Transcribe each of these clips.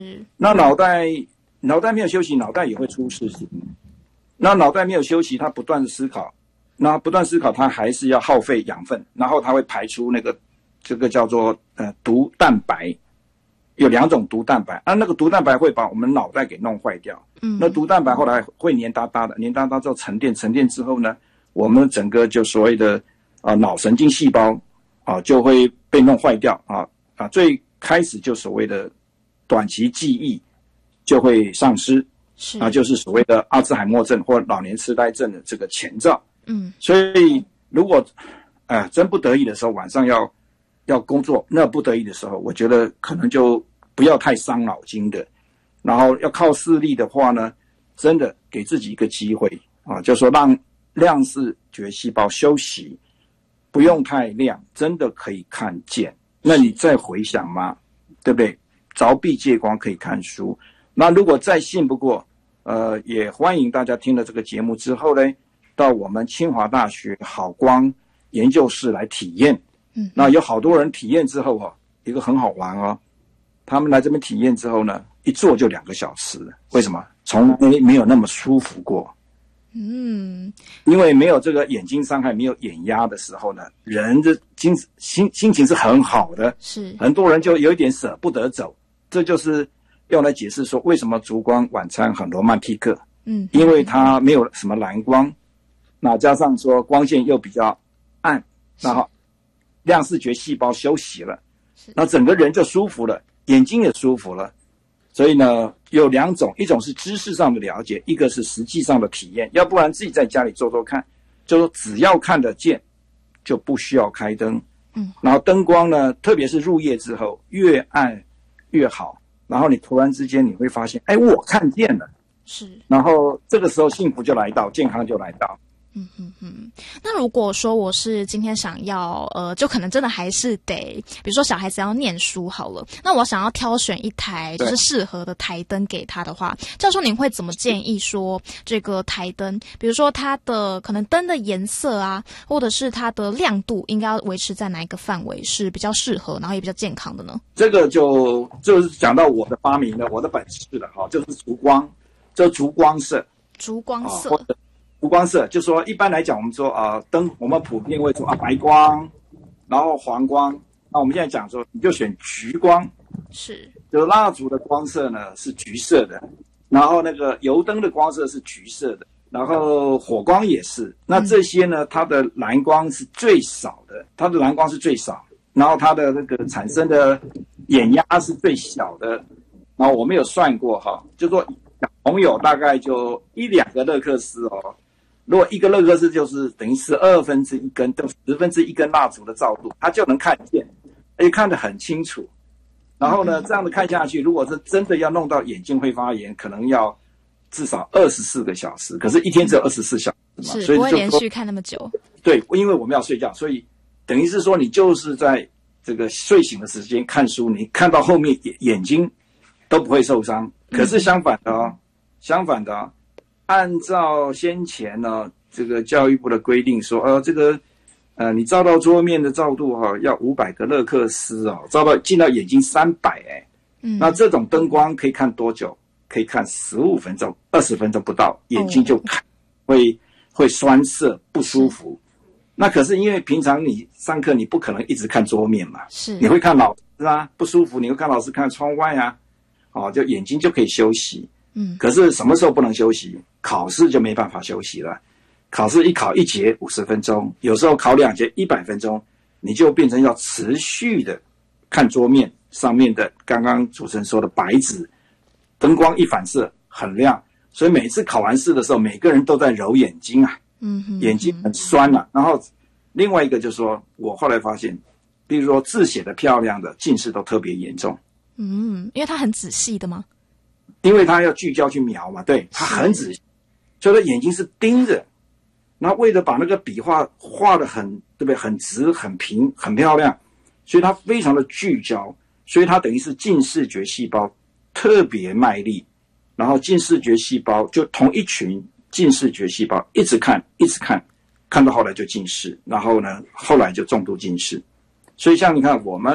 那脑袋没有休息，脑袋也会出事情。那脑袋没有休息，它不断的思考，那不断思考，它还是要耗费养分，然后它会排出这个叫做毒蛋白。有2种毒蛋白，那个毒蛋白会把我们脑袋给弄坏掉。那毒蛋白后来会黏哒哒的，黏哒哒之后沉淀之后呢，我们整个就所谓的脑神经细胞就会被弄坏掉最开始就所谓的短期记忆就会丧失，就是所谓的阿兹海默症或老年痴呆症的这个前兆。所以如果真不得已的时候，晚上要工作，那不得已的时候，我觉得可能就不要太伤脑筋的。然后要靠视力的话呢，真的给自己一个机会就是说让亮视觉细胞休息，不用太亮，真的可以看见。那你再回想嘛，对不对？凿壁借光可以看书。那如果再信不过，也欢迎大家听了这个节目之后呢，到我们清华大学好光研究室来体验。那有好多人体验之后一个很好玩他们来这边体验之后呢，一坐就2个小时。为什么？从来没有那么舒服过。因为没有这个眼睛伤害，没有眼压的时候呢，人的心情是很好的。很多人就有一点舍不得走，这就是用来解释说为什么烛光晚餐很罗曼蒂克。因为它没有什么蓝光，那加上说光线又比较暗，然后亮视觉细胞休息了，那整个人就舒服了，眼睛也舒服了。所以呢，有2种，一种是知识上的了解，一个是实际上的体验。要不然自己在家里做做看，就说只要看得见，就不需要开灯。然后灯光呢，特别是入夜之后，越暗越好。然后你突然之间你会发现，我看见了。然后这个时候幸福就来到，健康就来到。 那如果说我是今天想要就可能真的还是得，比如说小孩子要念书好了，那我想要挑选一台就是适合的台灯给他的话，教授您会怎么建议说这个台灯，比如说它的可能灯的颜色啊，或者是它的亮度应该要维持在哪一个范围是比较适合，然后也比较健康的呢？ 这个就是讲到我的发明了，我的本事了就是烛光，就烛光色。烛光色，就说一般来讲，我们说灯，我们普遍会说白光，然后黄光。那我们现在讲说，你就选橘光，就蜡烛的光色呢是橘色的，然后那个油灯的光色是橘色的，然后火光也是。那这些呢，它的蓝光是最少的，然后它的那个产生的眼压是最小的。然后我们有算过就说小朋友大概就1-2个勒克斯如果1个勒克斯就是等于1/12根，就1/10根蜡烛的照度，他就能看见，而且看得很清楚。然后呢，这样的看下去，如果是真的要弄到眼睛会发炎，可能要至少24个小时。可是1天只有24小时嘛，所以不会连续看那么久。 对，因为我们要睡觉，所以等于是说你就是在这个睡醒的时间看书，你看到后面眼睛都不会受伤。可是相反的按照先前呢这个教育部的规定说，这个你照到桌面的照度要500个勒克斯照到进到眼睛300那这种灯光可以看多久？可以看15分钟、20分钟不到，眼睛就会酸涩不舒服。那可是因为平常你上课你不可能一直看桌面嘛，你会看老师不舒服，你会看老师看窗外就眼睛就可以休息。可是什么时候不能休息？考试就没办法休息了。考试一考1节50分钟，有时候考2节100分钟，你就变成要持续的看桌面上面的刚刚主持人说的白纸，灯光一反射很亮，所以每次考完试的时候，每个人都在揉眼睛眼睛很酸然后另外一个就是说，我后来发现，比如说字写的漂亮的，近视都特别严重。 因为它很仔细的吗？ 因为他要聚焦去描嘛，对，他很仔细，所以他眼睛是盯着，然后为了把那个笔画得很，对不对？很直、很平、很漂亮，所以他非常的聚焦，所以他等于是近视觉细胞特别卖力，然后近视觉细胞就同一群近视觉细胞一直看，看到后来就近视，然后呢，后来就重度近视。所以像你看，我们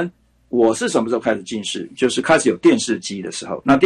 我是什么时候开始近视？就是开始有电视机的时候。那